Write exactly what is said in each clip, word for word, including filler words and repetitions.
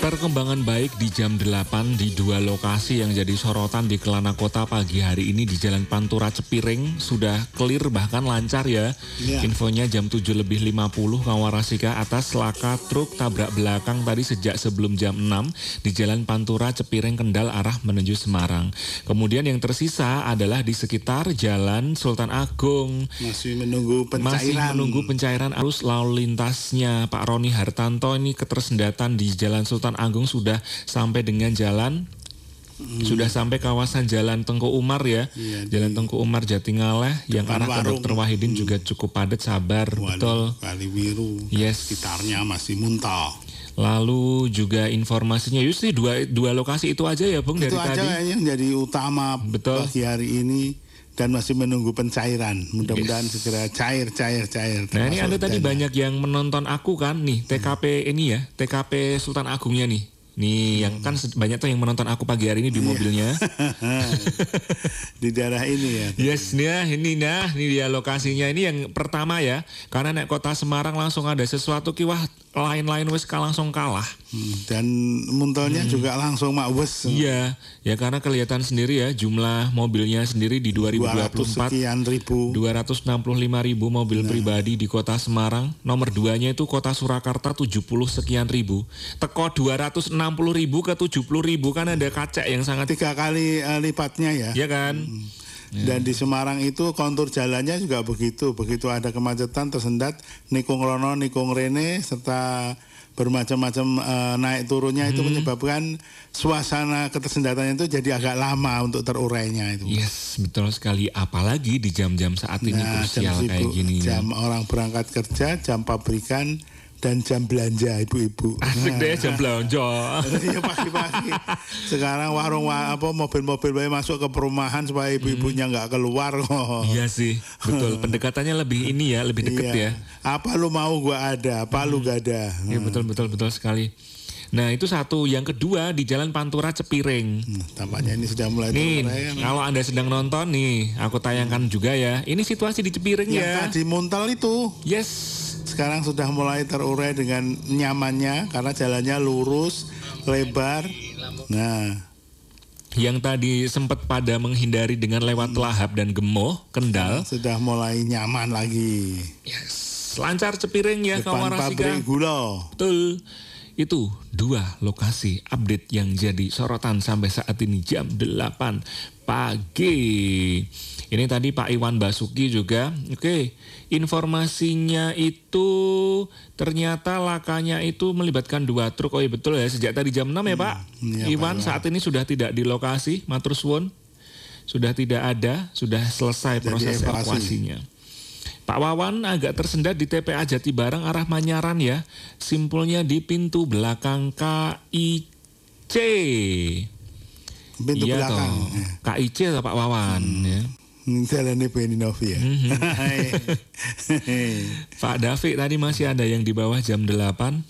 Perkembangan baik di jam delapan di dua lokasi yang jadi sorotan di Kelana Kota pagi hari ini di Jalan Pantura Cepiring sudah clear bahkan lancar ya. Ya. Infonya jam tujuh lebih lima puluh Kawarasika atas laka truk tabrak belakang tadi sejak sebelum jam enam di Jalan Pantura Cepiring Kendal arah menuju Semarang. Kemudian yang tersisa adalah di sekitar Jalan Sultan Agung. Masih menunggu pencairan. Masih menunggu pencairan arus lalu lintasnya. Pak Roni Hartanto ini ketersendatan di Jalan Sultan Agung sudah sampai dengan jalan hmm. sudah sampai kawasan Jalan Tengku Umar ya, ya Jalan Tengku Umar Jatingaleh yang arah ke Dokter Wahidin hmm. juga cukup padat. Sabar, Wali, betul. Kaliwiru, yes. sekitarnya masih muntah. Lalu juga informasinya, Yusti dua dua lokasi itu aja ya, Bung, itu dari aja tadi. Itu aja yang jadi utama betul. Pagi hari ini. Dan masih menunggu pencairan. Mudah-mudahan yes. segera cair, cair, cair. Nah ini Anda tadi banyak yang menonton aku kan nih T K P hmm. ini ya, T K P Sultan Agungnya nih. Nih hmm. yang kan banyak tuh yang menonton aku pagi hari ini di mobilnya. Di daerah ini ya. Yes, nih ini nah, ini dia lokasinya. Ini yang pertama ya. Karena naik kota Semarang langsung ada sesuatu kiwah lain-lain wes langsung kalah. Hmm, dan munculnya hmm. juga langsung mak wes. Iya, ya karena kelihatan sendiri ya jumlah mobilnya sendiri di dua ribu dua puluh empat sekian ribu. dua ratus enam puluh lima ribu mobil nah. pribadi di kota Semarang. Nomor duanya itu kota Surakarta tujuh puluh sekian ribu. Teko dua ratus enam puluh ribu ke tujuh puluh ribu kan ada kacek yang sangat tiga kali uh, lipatnya ya. Iya kan? Hmm. Ya. Dan di Semarang itu kontur jalannya juga begitu. Begitu ada kemacetan tersendat Nikung Rono, Nikung Rene serta bermacam-macam uh, naik turunnya hmm. itu menyebabkan suasana ketersendatannya itu jadi agak lama untuk terurainya itu. Yes, betul sekali. Apalagi di jam-jam saat ini nah, krusial jam kayak sibuk, gini. Jam orang berangkat kerja, jam pabrikan, dan jam belanja ibu-ibu. Asik nah. deh jam belanja. Iya pagi-pagi. Sekarang warung apa mobil-mobil bayi masuk ke perumahan supaya ibu-ibunya nggak hmm. keluar kok. Iya sih, betul. Pendekatannya lebih ini ya, lebih dekat iya. ya. Apa lu mau gua ada, apa hmm. lu gak ada. Iya betul betul betul sekali. Nah itu satu. Yang kedua di Jalan Pantura Cepiring. Hmm, tampaknya ini sudah mulai nih, kalau Anda sedang nonton nih, aku tayangkan hmm. juga ya. Ini situasi di Cepiring yang ya. Yang tadi Muntel itu. Yes. Sekarang sudah mulai terurai dengan nyamannya karena jalannya lurus, lebar. Nah, yang tadi sempat pada menghindari dengan lewat hmm. Lahap dan Gemoh, Kendal, sudah mulai nyaman lagi. Yes, lancar Cepiring ya, Kawarasika. Depan pabrik gula. Betul. Itu dua lokasi update yang jadi sorotan sampai saat ini jam delapan pagi. Ini tadi Pak Iwan Basuki juga. Oke, informasinya itu ternyata lakanya itu melibatkan dua truk. Oh iya betul ya, sejak tadi jam enam ya Pak. Hmm, ya, Iwan Pak, saat ini sudah tidak di lokasi, matur suwun. Sudah tidak ada, sudah selesai jadi proses evakuasi. evakuasinya. Pak Wawan agak tersendat di T P A Jatibarang arah Manyaran ya. Simpulnya di pintu belakang K I C. Pintu iya belakang. Toh. K I C atau Pak Wawan hmm. ya. Jalannya Beni Novi ya. Mm-hmm. Pak David tadi masih ada yang di bawah jam delapan.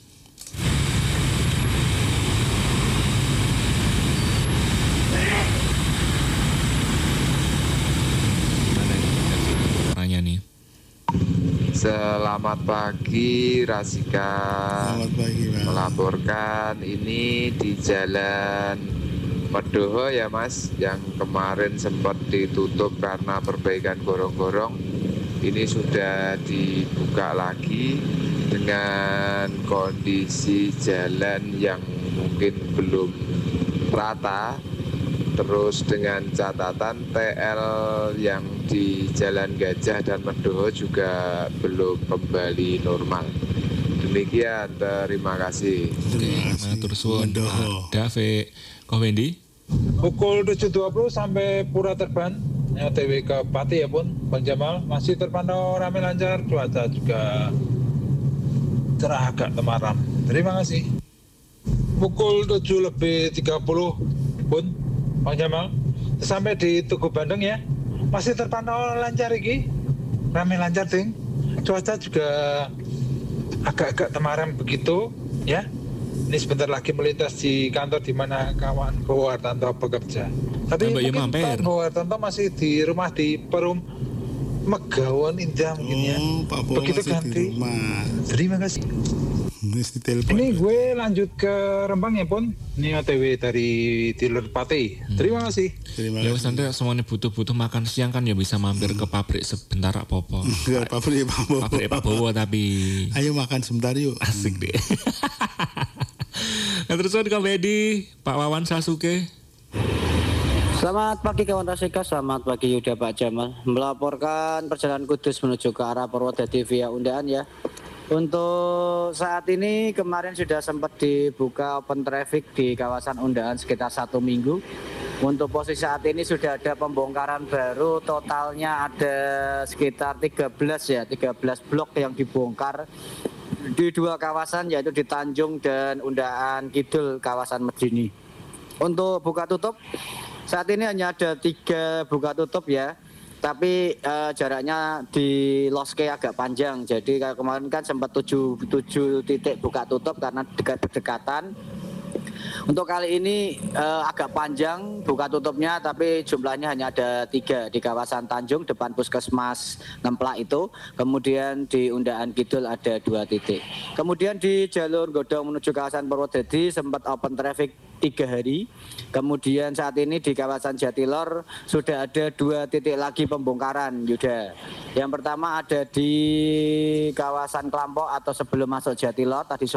Selamat pagi Rasika. Selamat pagi Mas. Melaporkan ini di Jalan Medoho ya Mas, yang kemarin sempat ditutup karena perbaikan gorong-gorong. Ini sudah dibuka lagi dengan kondisi jalan yang mungkin belum rata. Terus dengan catatan T L yang di Jalan Gajah dan Medoho juga belum kembali normal. Demikian, terima kasih. Terima kasih. Matur suwun. David, Ko Wendy. Pukul tujuh dua puluh sampai Pura Terban, ya, T W ke Pati ya pun, Bang Jamal masih terpantau ramai lancar, cuaca juga cerah agak temaram. Terima kasih. Pukul tujuh lebih tiga puluh pun, Bang Jamal, sampai di Tugu Bandung ya, masih terpantau lancar iki, ramai lancar ting. Cuaca juga agak-agak temaram begitu, ya. Ini sebentar lagi melintas di kantor di mana kawan Kowo Hartanto bekerja. Tapi Mbak mungkin Pak Kowo Hartanto masih di rumah di Perum Megawon Indah mungkin ya. Oh, Pak Bowo begitu masih ganti. di rumah. Terima kasih. Hmm. Mesti telepon. Ini gue lanjut ke Rembang ya pun. Ini O T W dari dealer Pati. Hmm. Terima kasih. Terima Ya kasih. nanti semuanya butuh-butuh makan siang kan ya bisa mampir ke pabrik sebentar Pak Popo. Enggak, pabrik Pak Bowo. Pabrik Pak Bowo tapi Ayo makan sebentar yuk. asik deh. Nah terus ada Kak Bedi, Pak Wawan Sasuke. Selamat pagi kawan Rasika, selamat pagi Yuda Pak Jamal. Melaporkan perjalanan Kudus menuju ke arah Purwodadi via Undaan ya. Untuk saat ini kemarin sudah sempat dibuka open traffic di kawasan Undaan sekitar satu minggu. Untuk posisi saat ini sudah ada pembongkaran baru, totalnya ada sekitar tiga belas ya, tiga belas blok yang dibongkar di dua kawasan yaitu di Tanjung dan Undaan Kidul kawasan Medini. Untuk buka tutup saat ini hanya ada tiga buka tutup ya, tapi uh, jaraknya di Loske agak panjang. Jadi kalau kemarin kan sempat tujuh, tujuh titik buka tutup karena dekat berdekatan. Untuk kali ini uh, agak panjang buka tutupnya, tapi jumlahnya hanya ada tiga di kawasan Tanjung depan Puskesmas Ngemplak itu. Kemudian di Undaan Kidul ada dua titik. Kemudian di jalur Godong menuju kawasan Purwodadi sempat open traffic tiga hari. Kemudian saat ini di kawasan Jatilor sudah ada dua titik lagi pembongkaran, Yuda. Yang pertama ada di kawasan Klampok atau sebelum masuk Jatilor tadi sore.